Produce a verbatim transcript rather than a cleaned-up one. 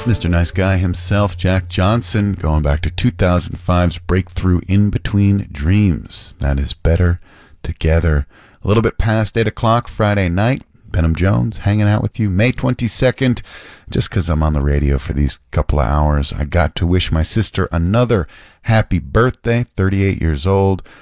Mister Nice Guy himself, Jack Johnson, going back to two thousand five's breakthrough In Between Dreams. That is Better Together. A little bit past eight o'clock Friday night. Benham Jones hanging out with you May twenty-second. Just because I'm on the radio for these couple of hours, I got to wish my sister another happy birthday, thirty-eight years old.